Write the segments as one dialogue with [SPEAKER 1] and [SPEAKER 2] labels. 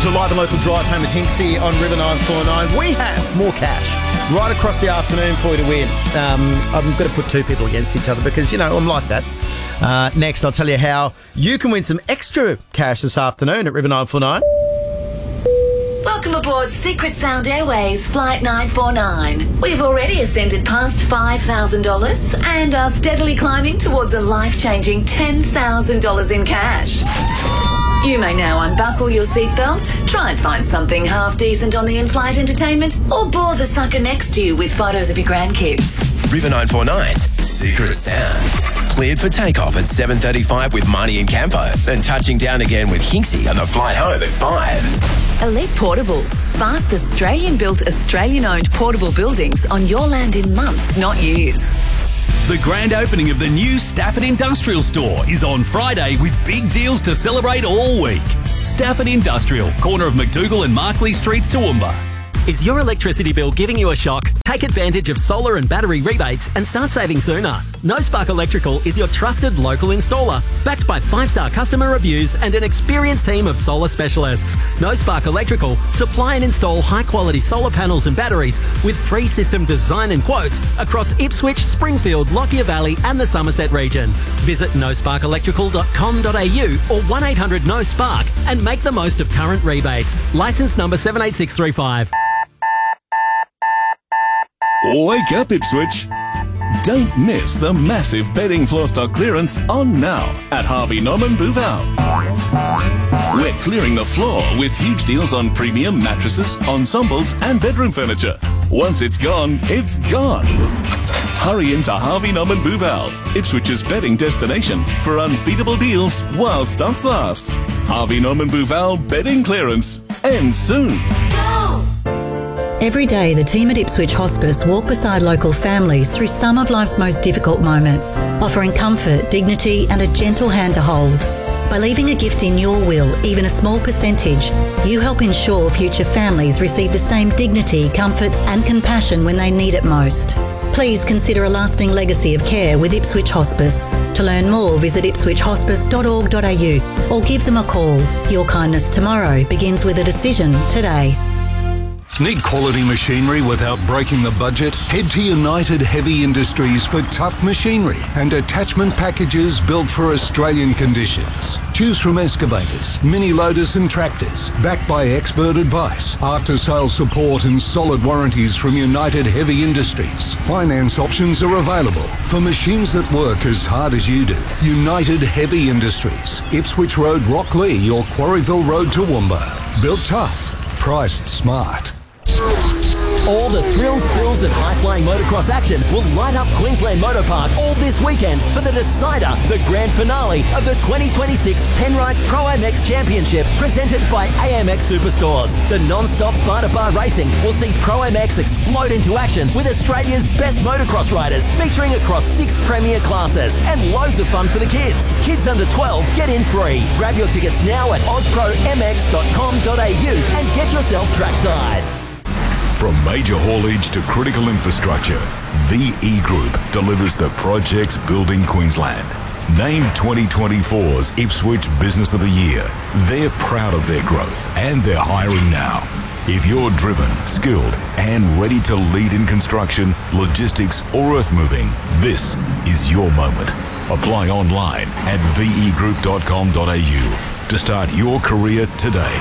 [SPEAKER 1] is your live and local drive home with Hinksy on River 949. We have more cash right across the afternoon for you to win. I'm going to put two people against each other because, I'm like that. Next, I'll tell you how you can win some extra cash this afternoon at River 949.
[SPEAKER 2] Welcome aboard Secret Sound Airways Flight 949. We've already ascended past $5,000 and are steadily climbing towards a life-changing $10,000 in cash. You may now unbuckle your seatbelt, try and find something half-decent on the in-flight entertainment, or bore the sucker next to you with photos of your grandkids.
[SPEAKER 3] River 949's Secret Sound. Cleared for takeoff at 7:35 with Marnie and Campo, then touching down again with Hinksy on the flight home at 5.
[SPEAKER 2] Elite Portables. Fast Australian-built, Australian-owned portable buildings on your land in months, not years.
[SPEAKER 4] The grand opening of the new Stafford Industrial Store is on Friday with big deals to celebrate all week. Stafford Industrial, corner of McDougall and Markley Streets, Toowoomba.
[SPEAKER 5] Is your electricity bill giving you a shock? Take advantage of solar and battery rebates and start saving sooner. No Spark Electrical is your trusted local installer, backed by 5-star customer reviews and an experienced team of solar specialists. No Spark Electrical supply and install high-quality solar panels and batteries with free system design and quotes across Ipswich, Springfield, Lockyer Valley and the Somerset region. Visit nosparkelectrical.com.au or 1-800-NO-SPARK and make the most of current rebates. Licence number 78635.
[SPEAKER 6] Wake up, Ipswich. Don't miss the massive bedding floor stock clearance on now at Harvey Norman Bouval. We're clearing the floor with huge deals on premium mattresses, ensembles and bedroom furniture. Once it's gone, it's gone. Hurry into Harvey Norman Bouval, Ipswich's bedding destination for unbeatable deals while stocks last. Harvey Norman Bouval bedding clearance ends soon.
[SPEAKER 7] Every day, the team at Ipswich Hospice walk beside local families through some of life's most difficult moments, offering comfort, dignity and a gentle hand to hold. By leaving a gift in your will, even a small percentage, you help ensure future families receive the same dignity, comfort and compassion when they need it most. Please consider a lasting legacy of care with Ipswich Hospice. To learn more, visit ipswichhospice.org.au or give them a call. Your kindness tomorrow begins with a decision today.
[SPEAKER 8] Need quality machinery without breaking the budget? Head to United Heavy Industries for tough machinery and attachment packages built for Australian conditions. Choose from excavators, mini loaders and tractors, backed by expert advice, after-sales support and solid warranties from United Heavy Industries. Finance options are available for machines that work as hard as you do. United Heavy Industries, Ipswich Road, Rocklea or Quarryville Road, Toowoomba. Built tough, priced smart.
[SPEAKER 5] All the thrills, thrills and high-flying motocross action will light up Queensland Motor Park all this weekend for the decider, the grand finale of the 2026 Penrite Pro MX Championship presented by AMX Superstores. The non-stop bar-to-bar racing will see Pro MX explode into action with Australia's best motocross riders featuring across 6 premier classes and loads of fun for the kids. Kids under 12 get in free. Grab your tickets now at ozpromx.com.au and get yourself trackside.
[SPEAKER 9] From major haulage to critical infrastructure, the E-Group delivers the projects building Queensland. Named 2024's Ipswich Business of the Year, they're proud of their growth and they're hiring now. If you're driven, skilled and ready to lead in construction, logistics or earthmoving, this is your moment. Apply online at vegroup.com.au to start your career today.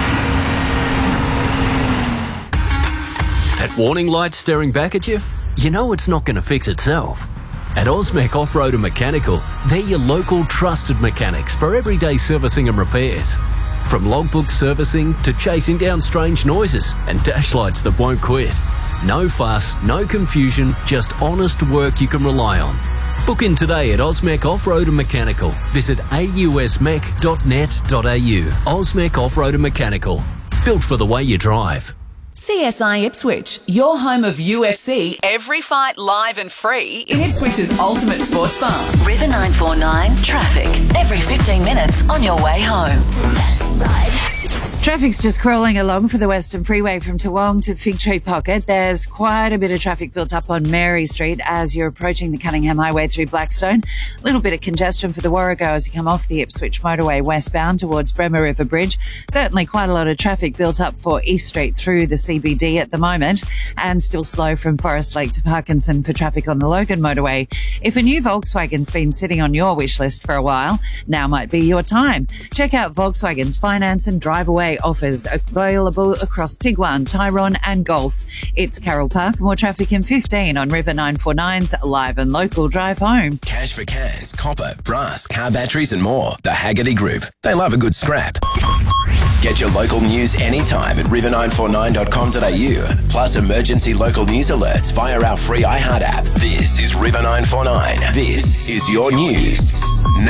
[SPEAKER 10] That warning light staring back at you? You know it's not going to fix itself. At Osmec Off-Road and Mechanical, they're your local trusted mechanics for everyday servicing and repairs. From logbook servicing to chasing down strange noises and dash lights that won't quit. No fuss, no confusion, just honest work you can rely on. Book in today at Osmec Off-Road and Mechanical. Visit ausmec.net.au. Osmec Off-Road and Mechanical. Built for the way you drive.
[SPEAKER 11] CSI Ipswich, your home of UFC, every fight live and free in Ipswich's ultimate sports bar.
[SPEAKER 2] River 949 traffic every 15 minutes on your way home.
[SPEAKER 12] Traffic's just crawling along for the Western Freeway from Toowong to Fig Tree Pocket. There's quite a bit of traffic built up on Mary Street as you're approaching the Cunningham Highway through Blackstone. A little bit of congestion for the Warrego as you come off the Ipswich motorway westbound towards Bremer River Bridge. Certainly quite a lot of traffic built up for East Street through the CBD at the moment, and still slow from Forest Lake to Parkinson for traffic on the Logan motorway. If a new Volkswagen's been sitting on your wish list for a while, now might be your time. Check out Volkswagen's finance and drive away offers available across Tiguan, Tyrone and Golf. It's Carroll Park. More traffic in 15 on River 949's live and local drive home.
[SPEAKER 3] Cash for cans, copper, brass, car batteries and more. The Haggerty Group. They love a good scrap. Get your local news anytime at river949.com.au. Plus emergency local news alerts via our free iHeart app. This is River 949. This is your news now.